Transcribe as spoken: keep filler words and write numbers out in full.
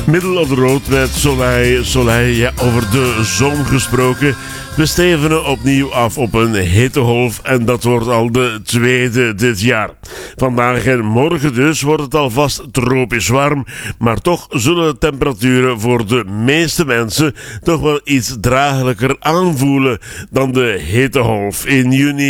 Middle of the road met Soleil. Soleil, ja, over de zon gesproken. We stevenen opnieuw af op een hittegolf en dat wordt al de tweede dit jaar. Vandaag en morgen dus wordt het alvast tropisch warm, maar toch zullen de temperaturen voor de meeste mensen toch wel iets draaglijker aanvoelen dan de hittegolf in juni.